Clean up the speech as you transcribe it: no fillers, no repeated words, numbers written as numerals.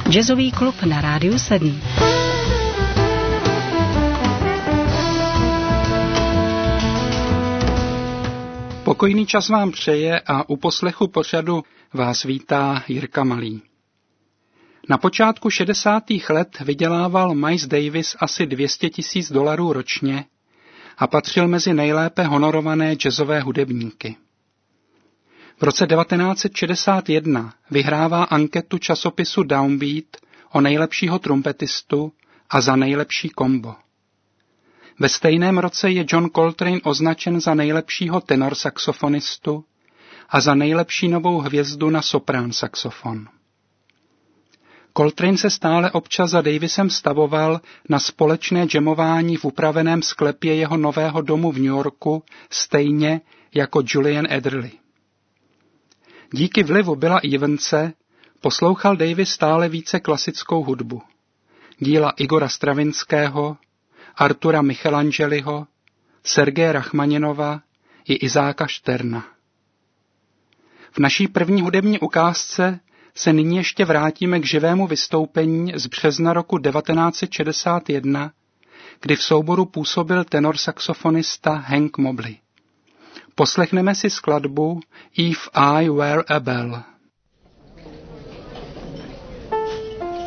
Jazzový klub na Rádiu 7. Pokojný čas vám přeje a u poslechu pořadu vás vítá Jirka Malý. Na počátku 60. let vydělával Miles Davis asi $200,000 ročně a patřil mezi nejlépe honorované jazzové hudebníky. V roce 1961 vyhrává anketu časopisu Downbeat o nejlepšího trumpetistu a za nejlepší kombo. Ve stejném roce je John Coltrane označen za nejlepšího tenor saxofonistu a za nejlepší novou hvězdu na soprán saxofon. Coltrane se stále občas za Davisem stavoval na společné jamování v upraveném sklepě jeho nového domu v New Yorku, stejně jako Julian Adderley. Díky vlivu Billa Evanse poslouchal Davis stále více klasickou hudbu. Díla Igora Stravinského, Artura Michelangeliho, Sergeje Rachmaninova i Izáka Šterna. V naší první hudební ukázce se nyní ještě vrátíme k živému vystoupení z března roku 1961, kdy v souboru působil tenor saxofonista Hank Mobley. Poslechneme si skladbu If I Were a Bell.